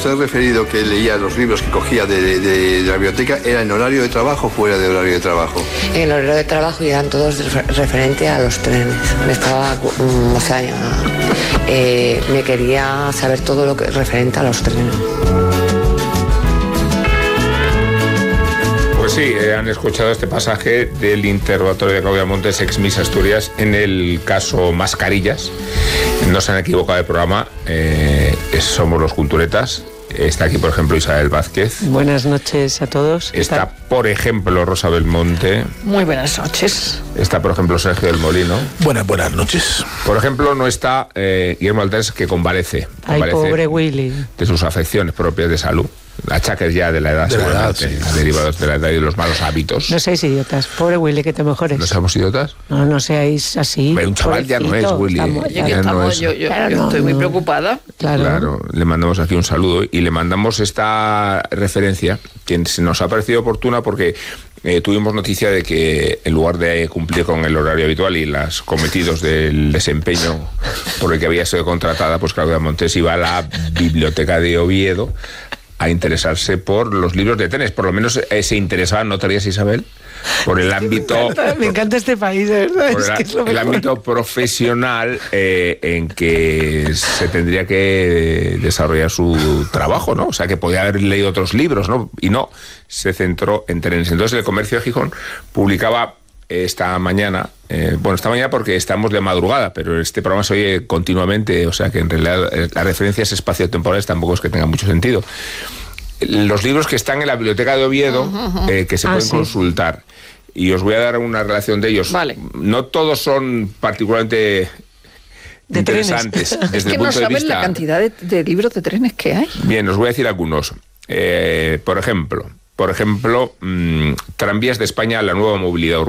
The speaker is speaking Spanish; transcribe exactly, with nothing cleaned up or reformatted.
usted ha referido que leía los libros que cogía de, de, de la biblioteca, ¿era en horario de trabajo o fuera de horario de trabajo? En el horario de trabajo, y eran todos referente a los trenes. Me estaba, o sea, eh, me quería saber todo lo que referente a los trenes. Pues sí, eh, han escuchado este pasaje del interrogatorio de Claudia Montes, ex Miss Asturias, en el caso Mascarillas. No se han equivocado de programa, eh, somos los Culturetas. Está aquí, por ejemplo, Isabel Vázquez. Buenas noches a todos. Está, por ejemplo, Rosa Belmonte. Muy buenas noches. Está, por ejemplo, Sergio del Molino. Buenas, buenas noches. Por ejemplo, no está eh, Guillermo Alters, que convalece. Ay, convalece pobre Willy. De sus afecciones propias de salud. Achaques ya de la edad, de la edad, sí. Derivados de la edad y de los malos hábitos. No seáis idiotas. Pobre Willy, que te mejores. ¿No seamos idiotas? No, no seáis así. Pero un chaval ya no es, Willy. Estamos, ya ya estamos, no es. Yo, yo, Claro, yo no, estoy muy no. preocupada. Claro. Claro, le mandamos aquí un saludo y le mandamos esta referencia que se nos ha parecido oportuna porque eh, tuvimos noticia de que en lugar de cumplir con el horario habitual y los cometidos del desempeño por el que había sido contratada, pues Claudia Montes iba a la biblioteca de Oviedo a interesarse por los libros de trenes. Por lo menos eh, se interesaba, ¿no te rías, Isabel? Por el ámbito... Me encanta, me encanta este país, de verdad. Por Es el, que es lo el mejor. ámbito profesional eh, en que se tendría que desarrollar su trabajo, ¿no? O sea, que podía haber leído otros libros, ¿no? Y no, se centró en trenes. Entonces, el Comercio de Gijón publicaba esta mañana, eh, bueno, esta mañana porque estamos de madrugada, pero este programa se oye continuamente, o sea que en realidad eh, las referencias espaciotemporales tampoco es que tengan mucho sentido. Los libros que están en la biblioteca de Oviedo, eh, que se Ah, pueden sí. consultar, y os voy a dar una relación de ellos. Vale. No todos son particularmente De interesantes trenes. desde Es que el no punto de sabes vista. la cantidad de, de libros de trenes que hay. Bien, os voy a decir algunos. Eh, por ejemplo, por ejemplo, mmm, Tranvías de España, la nueva movilidad urbana.